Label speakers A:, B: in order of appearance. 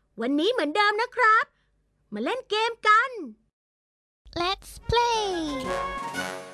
A: วันนี้เหมือนเดิมนะครับ มาเล่นเกมกัน
B: Let's play